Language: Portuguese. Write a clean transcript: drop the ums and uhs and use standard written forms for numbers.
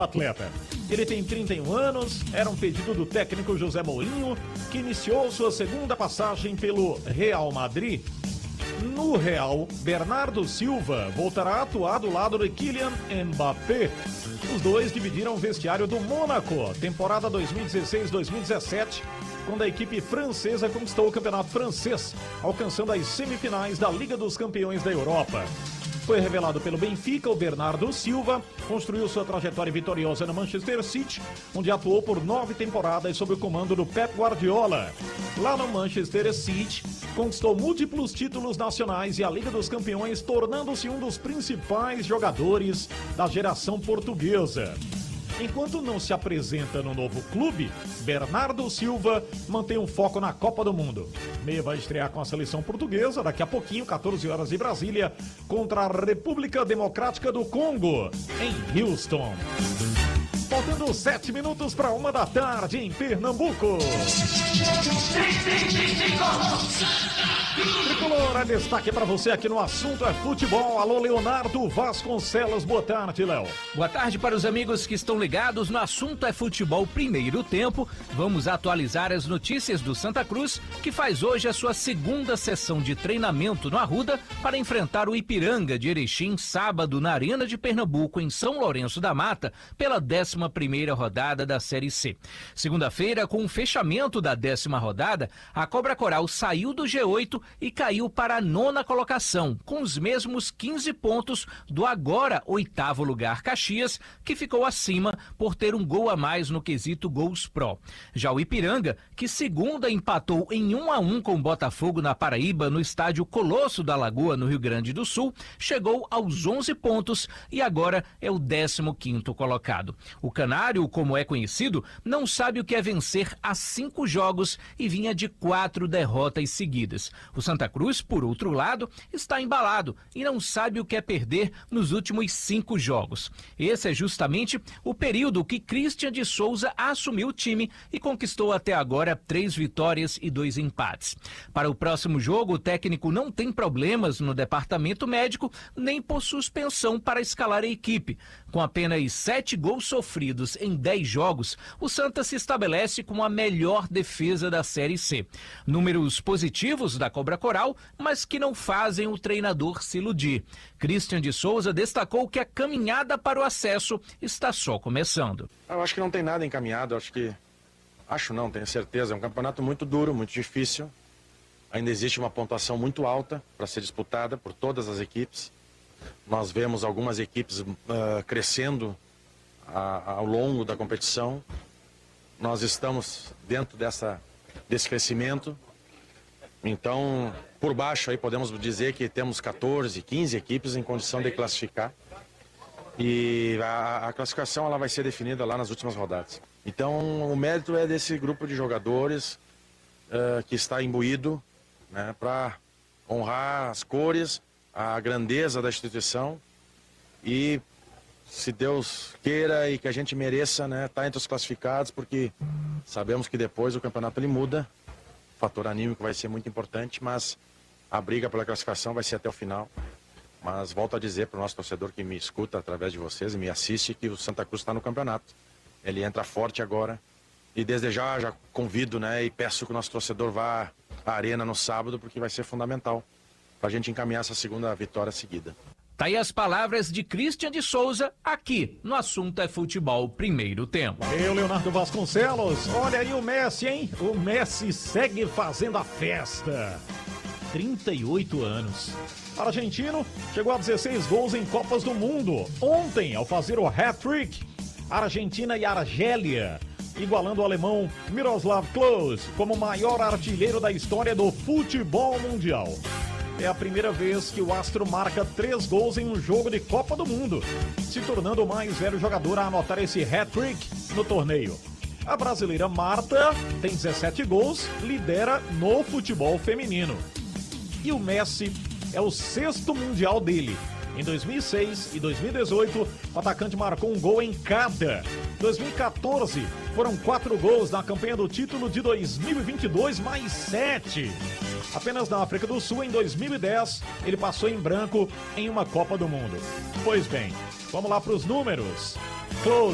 atleta. Ele tem 31 anos, era um pedido do técnico José Mourinho, que iniciou sua segunda passagem pelo Real Madrid. No Real, Bernardo Silva voltará a atuar do lado de Kylian Mbappé. Os dois dividiram o vestiário do Mônaco, temporada 2016-2017, quando a equipe francesa conquistou o campeonato francês, alcançando as semifinais da Liga dos Campeões da Europa. Foi revelado pelo Benfica, o Bernardo Silva construiu sua trajetória vitoriosa no Manchester City, onde atuou por 9 temporadas sob o comando do Pep Guardiola. Lá no Manchester City, conquistou múltiplos títulos nacionais e a Liga dos Campeões, tornando-se um dos principais jogadores da geração portuguesa. Enquanto não se apresenta no novo clube, Bernardo Silva mantém um foco na Copa do Mundo. Meia vai estrear com a seleção portuguesa daqui a pouquinho, 14 horas de Brasília, contra a República Democrática do Congo, em Houston. Faltando 7 minutos para 1 da tarde em Pernambuco. Tricolor, é destaque para você aqui no Assunto é Futebol. Alô, Leonardo Vasconcelos, boa tarde, Léo. Boa tarde para os amigos que estão ligados no Assunto é Futebol Primeiro Tempo. Vamos atualizar as notícias do Santa Cruz, que faz hoje a sua segunda sessão de treinamento no Arruda para enfrentar o Ipiranga de Erechim, sábado na Arena de Pernambuco, em São Lourenço da Mata, pela 11ª rodada da Série C. Segunda-feira, com o fechamento da 10ª rodada, a Cobra Coral saiu do G8 e caiu para a 9ª colocação, com os mesmos 15 pontos do agora 8º lugar Caxias, que ficou acima por ter um gol a mais no quesito gols pró. Já o Ipiranga, que segunda empatou em 1-1 com o Botafogo na Paraíba, no estádio Colosso da Lagoa, no Rio Grande do Sul, chegou aos 11 pontos e agora é o 15º colocado. O Canário, como é conhecido, não sabe o que é vencer a 5 jogos e vinha de 4 derrotas seguidas. O Santa Cruz, por outro lado, está embalado e não sabe o que é perder nos últimos 5 jogos. Esse é justamente o período que Christian de Souza assumiu o time e conquistou até agora 3 vitórias e 2 empates. Para o próximo jogo, o técnico não tem problemas no departamento médico nem por suspensão para escalar a equipe. Com apenas 7 gols sofridos em 10 jogos, o Santa se estabelece como a melhor defesa da Série C. Números positivos da Cobra Coral, mas que não fazem o treinador se iludir. Christian de Souza destacou que a caminhada para o acesso está só começando. Eu acho que não tem nada encaminhado, tenho certeza. É um campeonato muito duro, muito difícil. Ainda existe uma pontuação muito alta para ser disputada por todas as equipes. Nós vemos algumas equipes crescendo ao longo da competição. Nós estamos dentro desse crescimento. Então, por baixo aí podemos dizer que temos 14, 15 equipes em condição de classificar. E a classificação ela vai ser definida lá nas últimas rodadas. Então, o mérito é desse grupo de jogadores que está imbuído, né, para honrar as cores, a grandeza da instituição e, se Deus queira e que a gente mereça, né, tá entre os classificados, porque sabemos que depois o campeonato ele muda, o fator anímico vai ser muito importante, mas a briga pela classificação vai ser até o final. Mas volto a dizer para o nosso torcedor que me escuta através de vocês e me assiste que o Santa Cruz está no campeonato. Ele entra forte agora e desde já convido, né, e peço que o nosso torcedor vá à arena no sábado, porque vai ser fundamental para a gente encaminhar essa segunda vitória seguida. Tá aí as palavras de Christian de Souza, aqui no Assunto é Futebol Primeiro Tempo. Eu, Leonardo Vasconcelos. Olha aí o Messi, hein? O Messi segue fazendo a festa. 38 anos. O argentino chegou a 16 gols em Copas do Mundo. Ontem, ao fazer o hat-trick, Argentina e Argélia, igualando o alemão Miroslav Klose como o maior artilheiro da história do futebol mundial. É a primeira vez que o astro marca 3 gols em um jogo de Copa do Mundo, se tornando o mais velho jogador a anotar esse hat-trick no torneio. A brasileira Marta tem 17 gols, lidera no futebol feminino. E o Messi é o 6º mundial dele. Em 2006 e 2018, o atacante marcou um gol em cada. 2014, foram 4 gols na campanha do título de 2022, mais 7. Apenas na África do Sul, em 2010, ele passou em branco em uma Copa do Mundo. Pois bem, vamos lá para os números. Klose